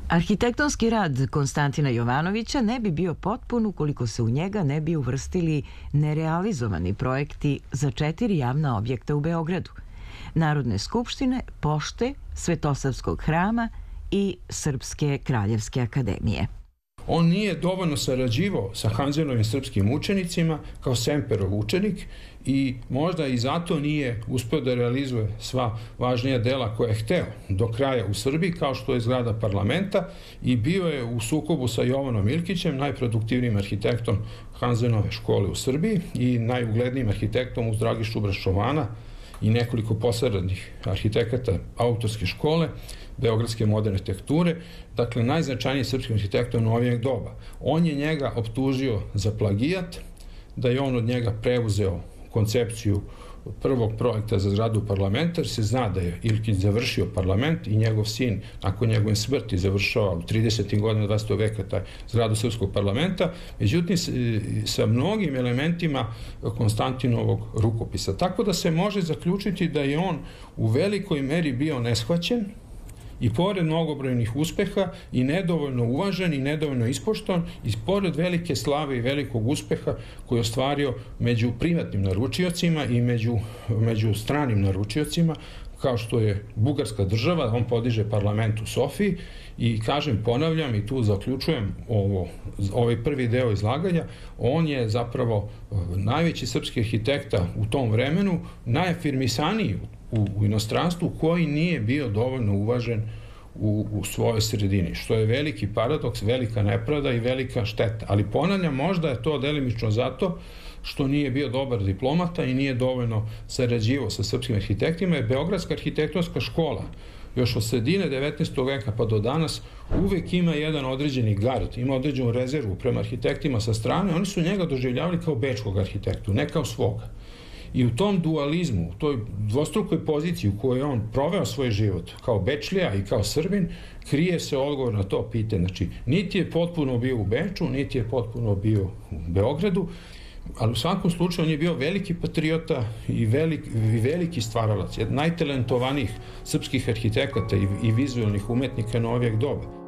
Arhitektonski rad Konstantina Jovanovića ne bi bio potpun ukoliko se u njega ne bi uvrstili nerealizovani projekti za 4 javna objekta u Beogradu: Narodne skupštine, Pošte, Svetosavskog hrama i Srpske kraljevske akademije. On nije dovoljno sarađivao sa Hanzelovim srpskim učenicima kao Semperov učenik i možda i zato nije uspeo da realizuje sva važnija dela koje je hteo do kraja u Srbiji, kao što je zgrada parlamenta, i bio je u sukobu sa Jovanom Ilkićem, najproduktivnijim arhitektom Hanzenove škole u Srbiji i najuglednijim arhitektom uz Dragišu Brašovana i nekoliko poslednjih arhitekata autorske škole beogradske moderne arhitekture, dakle najznačajniji srpski arhitektom novijeg doba. On je njega optužio za plagijat, da je on od njega preuzeo koncepciju prvog projekta za zgradu parlamenta, jer se zna da je Ilkić završio parlament i njegov sin nakon njegove smrti završava u 30. godina 20. veka taj zgradu srpskog parlamenta, međutim sa mnogim elementima Konstantinovog rukopisa. Tako da se može zaključiti da je on u velikoj meri bio neshvaćen i pored mnogobrojnih uspeha i nedovoljno uvažen i nedovoljno ispoštovan i pored velike slave i velikog uspeha koji je ostvario među privatnim naručiocima i među stranim naručiocima, kao što je Bugarska država. On podiže parlament u Sofiji i kažem, ponavljam i tu zaključujem ovaj prvi deo izlaganja, on je zapravo najveći srpski arhitekta u tom vremenu, najafirmisaniji u inostranstvu, koji nije bio dovoljno uvažen u svojoj sredini, što je veliki paradoks, velika nepravda i velika šteta. Ali ponavljam, možda je to delimično zato što nije bio dobar diplomata i nije dovoljno sarađivao sa srpskim arhitektima, jer Beogradska arhitektonska škola još od sredine 19. veka pa do danas uvek ima jedan određeni gard, ima određenu rezervu prema arhitektima sa strane. Oni su njega doživljavali kao bečkog arhitektu, ne kao svoga. I u tom dualizmu, u toj dvostrukoj poziciji u kojoj je on proveo svoj život kao Bečlija i kao Srbin, krije se odgovor na to pitanje. Znači, niti je potpuno bio u Beču, niti je potpuno bio u Beogradu, ali u svakom slučaju on je bio veliki patriota i veliki stvaralac, jedan najtalentovanijih srpskih arhitekata i vizualnih umetnika novijeg doba.